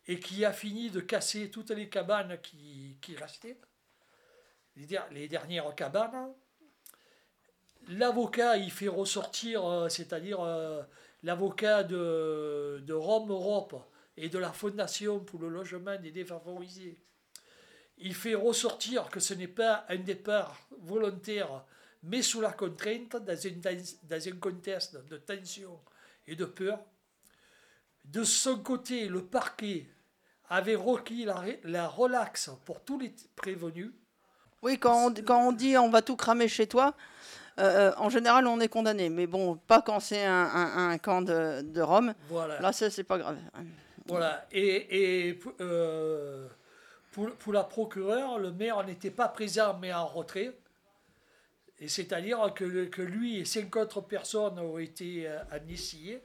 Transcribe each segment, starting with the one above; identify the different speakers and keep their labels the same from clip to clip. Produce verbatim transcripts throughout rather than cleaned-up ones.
Speaker 1: et qui a fini de casser toutes les cabanes qui, qui restaient, les, der- les dernières cabanes. L'avocat, il fait ressortir, euh, c'est-à-dire euh, l'avocat de, de Rome Europe et de la Fondation pour le logement des défavorisés, il fait ressortir que ce n'est pas un départ volontaire, mais sous la contrainte, dans, une, dans un contexte de tension et de peur. De son côté, le parquet avait requis la, la relaxe pour tous les prévenus.
Speaker 2: Oui, quand on, quand on dit on va tout cramer chez toi, euh, en général on est condamné. Mais bon, pas quand c'est un, un, un camp de, de Rome.
Speaker 1: Voilà.
Speaker 2: Là, ça, c'est pas grave.
Speaker 1: Voilà. Et, et euh, pour, pour la procureure, le maire n'était pas présent mais en retrait. Et c'est-à-dire que, que lui et cinq autres personnes ont été euh, amnistiées.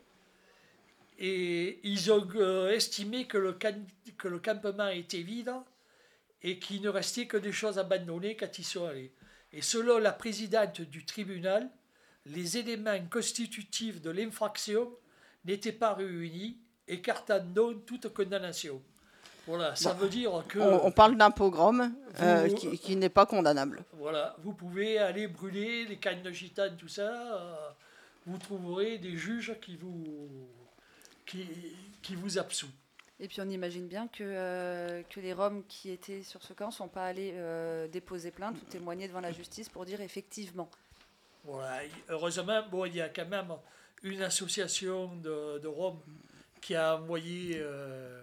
Speaker 1: Et ils ont euh, estimé que le, can- que le campement était vide et qu'il ne restait que des choses abandonnées quand ils sont allés. Et selon la présidente du tribunal, les éléments constitutifs de l'infraction n'étaient pas réunis, écartant donc toute condamnation. Voilà, ça
Speaker 2: Bon,
Speaker 1: veut dire que
Speaker 2: on, on parle d'un pogrom euh,
Speaker 1: vous,
Speaker 2: qui, qui n'est pas condamnable.
Speaker 1: voilà, vous pouvez aller brûler les cannes de gitane, tout ça, euh, vous trouverez des juges qui vous, qui, qui vous absouent.
Speaker 3: Et puis on imagine bien que, euh, que les Roms qui étaient sur ce camp ne sont pas allés euh, déposer plainte ou témoigner devant la justice pour dire effectivement.
Speaker 1: Voilà, heureusement, bon, il y a quand même une association de, de Roms qui a envoyé euh,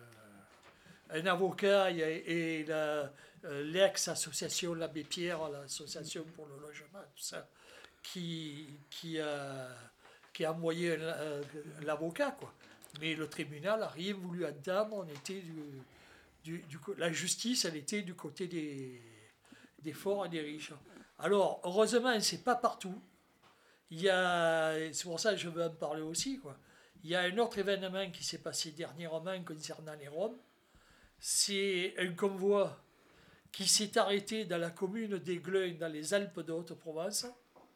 Speaker 1: un avocat et, et la, euh, l'ex-association l'Abbé Pierre, l'association pour le logement, tout ça, qui, qui, a, qui a envoyé un, euh, l'avocat, quoi. Mais le tribunal n'a rien voulu entendre, on était du, du, du, la justice, elle était du côté des, des forts et des riches. Alors, heureusement, c'est pas partout. Il y a, c'est pour ça que je veux en parler aussi, quoi. Il y a un autre événement qui s'est passé dernièrement concernant les Roms. C'est un convoi qui s'est arrêté dans la commune d'Aiglun, dans les Alpes de Haute-Provence.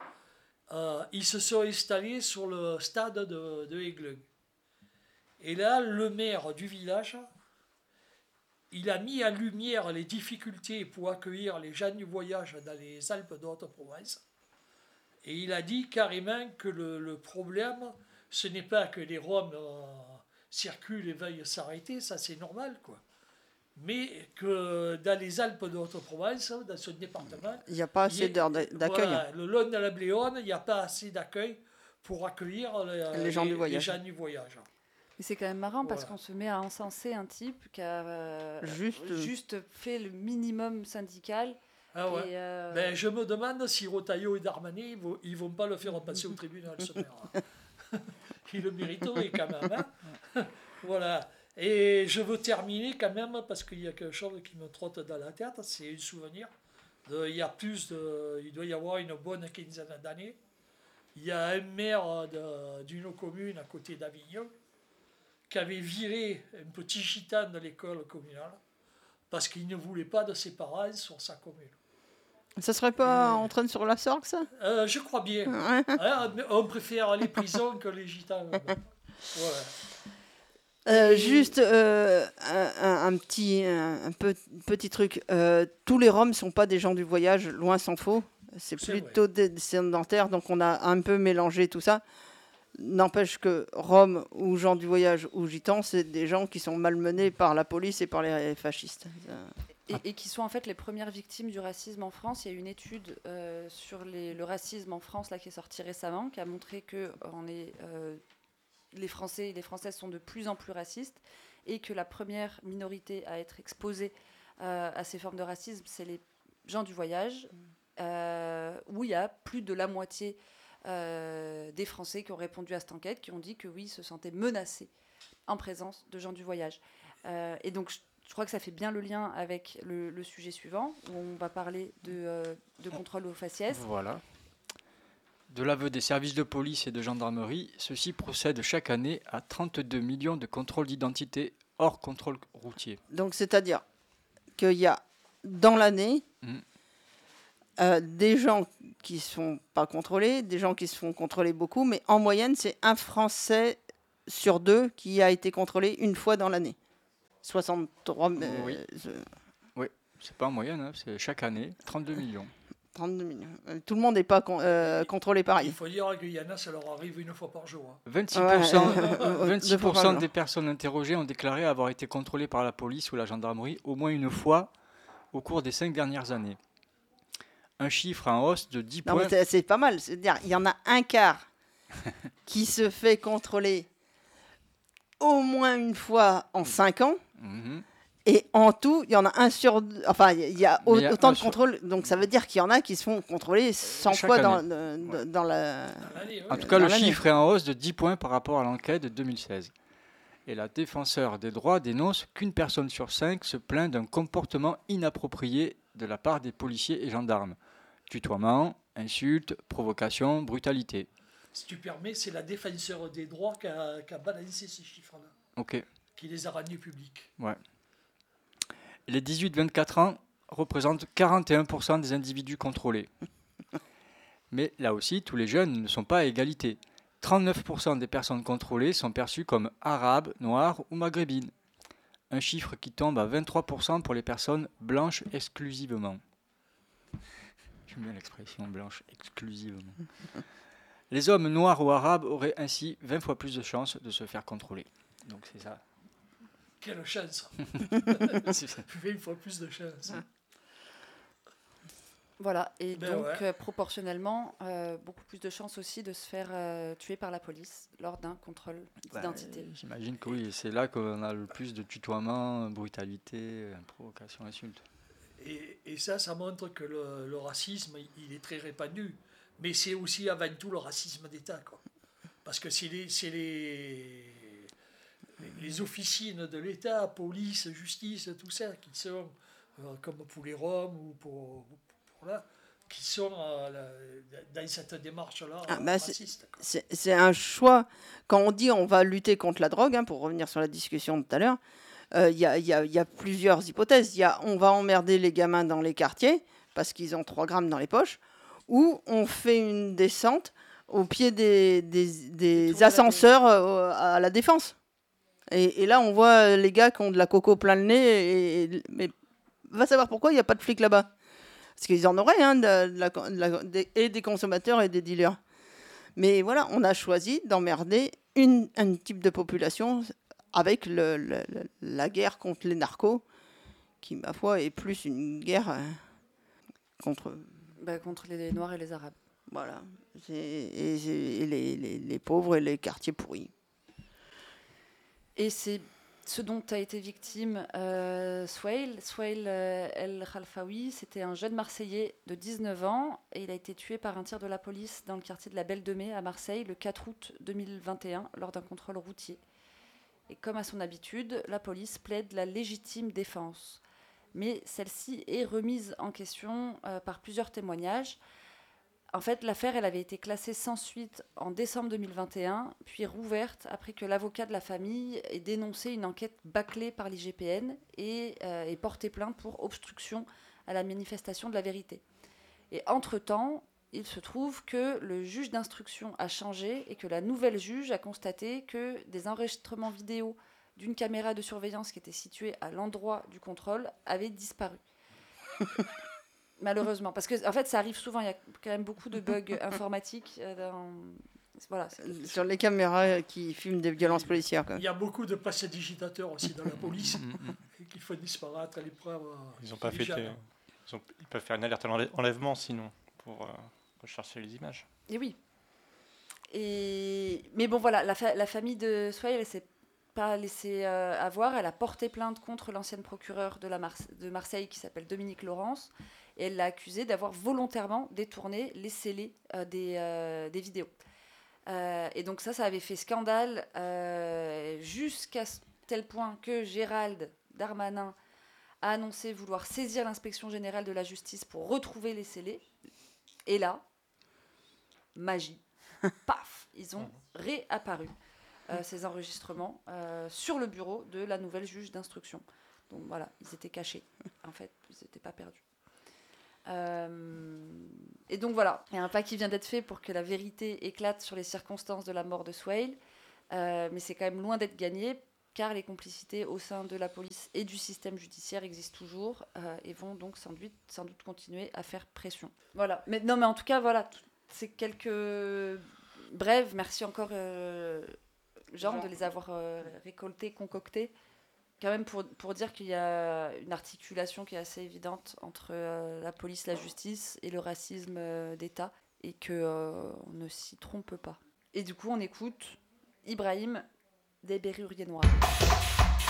Speaker 1: Euh, ils se sont installés sur le stade de, de Aiglun. Et là, le maire du village, il a mis en lumière les difficultés pour accueillir les gens du voyage dans les Alpes de Haute-Provence. Et il a dit carrément que le, le problème, ce n'est pas que les Roms euh, circulent et veuillent s'arrêter, ça c'est normal, quoi. Mais que dans les Alpes de Haute-Provence, dans ce département,
Speaker 2: il n'y a pas assez d'heures d'accueil.
Speaker 1: Voilà, le long de la Bléone, il n'y a pas assez d'accueil pour accueillir les,
Speaker 2: les gens
Speaker 1: les,
Speaker 2: du voyage.
Speaker 1: Les gens du voyage.
Speaker 3: Mais c'est quand même marrant
Speaker 1: Voilà.
Speaker 3: parce qu'on se met à encenser un type qui a euh,
Speaker 2: juste,
Speaker 3: juste fait le minimum syndical.
Speaker 1: Ah ouais.
Speaker 3: Et euh...
Speaker 1: ben, je me demande si Rotaillot et Darmanin, ils ne vont pas le faire passer au tribunal, ce maire. Il le mériterait quand même. Hein. Voilà. Et je veux terminer quand même, parce qu'il y a quelque chose qui me trotte dans la tête, c'est un souvenir. De, il y a plus de, il doit y avoir une bonne quinzaine d'années. Il y a un maire de, d'une commune à côté d'Avignon qui avait viré un petit gitan de l'école communale parce qu'il ne voulait pas de ses parents sur sa commune.
Speaker 2: Ça serait pas en train sur la Sorgue, ça
Speaker 1: euh, Je crois bien.
Speaker 2: Ouais.
Speaker 1: Hein, on préfère les prisons que les gitans. Voilà.
Speaker 2: Euh, juste euh, un, un petit, un, un peu, petit truc. Euh, tous les Roms ne sont pas des gens du voyage, loin s'en faut. C'est, c'est plutôt vrai. Des sédentaires, donc on a un peu mélangé tout ça. N'empêche que Roms ou gens du voyage ou gitans, c'est des gens qui sont malmenés par la police et par les fascistes.
Speaker 3: Et, et qui sont en fait les premières victimes du racisme en France. Il y a une étude euh, sur les, le racisme en France là, qui est sortie récemment, qui a montré que on est, euh, les Français et les Françaises sont de plus en plus racistes et que la première minorité à être exposée euh, à ces formes de racisme, c'est les gens du voyage, euh, où il y a plus de la moitié euh, des Français qui ont répondu à cette enquête, qui ont dit que oui, ils se sentaient menacés en présence de gens du voyage. Euh, et donc, je, je crois que ça fait bien le lien avec le, le sujet suivant, où on va parler de, euh, de contrôle aux faciès.
Speaker 4: Voilà. De l'aveu des services de police et de gendarmerie, ceux-ci procèdent chaque année à trente-deux millions de contrôles d'identité hors contrôle routier.
Speaker 2: Donc, c'est-à-dire qu'il y a, dans l'année, mmh. euh, des gens qui ne sont pas contrôlés, des gens qui se font contrôler beaucoup, mais en moyenne, c'est un Français sur deux qui a été contrôlé une fois dans l'année. soixante-trois.
Speaker 4: Oui.
Speaker 2: Euh,
Speaker 4: oui, c'est pas en moyenne, hein, c'est chaque année, trente-deux millions.
Speaker 2: trente-deux millions. Tout le monde n'est pas con, euh, contrôlé pareil.
Speaker 1: Il faut dire à Guyana, ça leur arrive une fois par jour. Hein.
Speaker 4: vingt-six pour cent,
Speaker 2: ouais.
Speaker 4: vingt-six pour cent des personnes interrogées ont déclaré avoir été contrôlées par la police ou la gendarmerie au moins une fois au cours des cinq dernières années. Un chiffre en hausse de dix
Speaker 2: non,
Speaker 4: points.
Speaker 2: Mais c'est, c'est pas mal. C'est-à-dire, il y en a un quart qui se fait contrôler au moins une fois en cinq ans.
Speaker 4: Mm-hmm.
Speaker 2: Et en tout, il y en a un sur deux. Enfin, il y a au,
Speaker 4: y a
Speaker 2: autant de
Speaker 4: sur...
Speaker 2: contrôles. Donc, ça veut dire qu'il y en a qui se font contrôler cent
Speaker 4: Chaque
Speaker 2: fois
Speaker 4: année.
Speaker 2: dans, dans,
Speaker 4: ouais.
Speaker 2: dans la.
Speaker 4: En tout cas, le
Speaker 2: l'année.
Speaker 4: chiffre est en hausse de dix points par rapport à l'enquête de deux mille seize. Et la défenseur des droits dénonce qu'une personne sur cinq se plaint d'un comportement inapproprié de la part des policiers et gendarmes. Tutoiement, insultes, provocation, brutalité.
Speaker 1: Si tu permets, c'est la défenseur des droits qui a, qui a balancé ces chiffres-là.
Speaker 4: Ok.
Speaker 1: Qui les a rendus publics.
Speaker 4: Ouais. Les dix-huit vingt-quatre ans représentent quarante et un pour cent des individus contrôlés. Mais là aussi, tous les jeunes ne sont pas à égalité. trente-neuf pour cent des personnes contrôlées sont perçues comme arabes, noires ou maghrébines. Un chiffre qui tombe à vingt-trois pour cent pour les personnes blanches exclusivement. J'aime bien l'expression blanche exclusivement. Les hommes noirs ou arabes auraient ainsi vingt fois plus de chances de se faire contrôler. Donc c'est ça.
Speaker 1: Quelle chance. vingt fois plus de chance.
Speaker 3: Voilà, et
Speaker 1: ben
Speaker 3: donc
Speaker 1: ouais.
Speaker 3: euh, proportionnellement, euh, beaucoup plus de chances aussi de se faire euh, tuer par la police lors d'un contrôle d'identité.
Speaker 4: Bah, j'imagine que oui, c'est là qu'on a le plus de tutoiement, brutalité, provocation, insulte.
Speaker 1: Et, et ça, ça montre que le, le racisme, il est très répandu. Mais c'est aussi avant tout le racisme d'État, quoi. Parce que c'est les, c'est les, les, les officines de l'État, police, justice, tout ça, qui sont, euh, comme pour les Roms ou pour, pour là, qui sont euh, dans cette démarche-là
Speaker 2: ah, bah,
Speaker 1: raciste.
Speaker 2: C'est, c'est, c'est un choix. Quand on dit on va lutter contre la drogue, hein, pour revenir sur la discussion de tout à l'heure, il euh, y, y, y a plusieurs hypothèses. Il y a on va emmerder les gamins dans les quartiers parce qu'ils ont trois grammes dans les poches, ou on fait une descente au pied des, des, des ascenseurs euh, à la Défense. Et, et là, on voit les gars qui ont de la coco plein le nez. Et, et, mais va savoir pourquoi il n'y a pas de flics là-bas. Parce qu'ils en auraient, hein, de, de la, de la, des, et des consommateurs et des dealers. Mais voilà, on a choisi d'emmerder une, un type de population avec le, le, le, la guerre contre les narcos, qui, ma foi, est plus une guerre euh, contre...
Speaker 3: Bah, contre les Noirs et les Arabes.
Speaker 2: Voilà. C'est, et, et les, les, les pauvres et les quartiers pourris.
Speaker 3: Et c'est ce dont a été victime euh, Souheil. Souheil euh, El Khalfaoui, c'était un jeune Marseillais de dix-neuf ans et il a été tué par un tir de la police dans le quartier de la Belle de Mai à Marseille le quatre août deux mille vingt et un lors d'un contrôle routier. Et comme à son habitude, la police plaide la légitime défense. Mais celle-ci est remise en question euh, par plusieurs témoignages. En fait, l'affaire elle avait été classée sans suite en décembre deux mille vingt et un, puis rouverte après que l'avocat de la famille ait dénoncé une enquête bâclée par l'I G P N et euh, ait porté plainte pour obstruction à la manifestation de la vérité. Et entre-temps, il se trouve que le juge d'instruction a changé et que la nouvelle juge a constaté que des enregistrements vidéo d'une caméra de surveillance qui était située à l'endroit du contrôle avaient disparu. Malheureusement, parce que en fait, ça arrive souvent. Il y a quand même beaucoup de bugs informatiques dans... Voilà, c'est...
Speaker 2: sur les caméras qui filment des violences policières. Quoi.
Speaker 1: Il y a beaucoup de passés digitateurs aussi dans la police qui font disparaître les preuves.
Speaker 5: Ils ont pas fait. Des... Ils, ont... Ils peuvent faire une alerte à l'enlèvement sinon pour euh, rechercher les images.
Speaker 3: Et oui. Et mais bon, voilà, la, fa- la famille de Souheil, elle s'est pas laissée euh, avoir. Elle a porté plainte contre l'ancienne procureure de, la Mar- de Marseille qui s'appelle Dominique Laurence. Et elle l'a accusé d'avoir volontairement détourné les scellés euh, des, euh, des vidéos. Euh, et donc ça, ça avait fait scandale euh, jusqu'à tel point que Gérald Darmanin a annoncé vouloir saisir l'inspection générale de la justice pour retrouver les scellés. Et là, magie, paf, ils ont réapparu, euh, ces enregistrements, euh, sur le bureau de la nouvelle juge d'instruction. Donc voilà, ils étaient cachés. En fait, ils n'étaient pas perdus. Euh, et donc voilà, il y a un pas qui vient d'être fait pour que la vérité éclate sur les circonstances de la mort de Souheil, euh, mais c'est quand même loin d'être gagné car les complicités au sein de la police et du système judiciaire existent toujours euh, et vont donc sans doute, sans doute continuer à faire pression. Voilà. Mais, non, mais en tout cas, voilà, t- c'est quelques brèves. Merci encore, euh, Jean, Jean, de les avoir euh, récoltés, concoctés. Quand même pour, pour dire qu'il y a une articulation qui est assez évidente entre euh, la police, la justice et le racisme euh, d'État, et qu'on euh, ne s'y trompe pas. Et du coup, on écoute Ibrahim des Berruriers Noirs.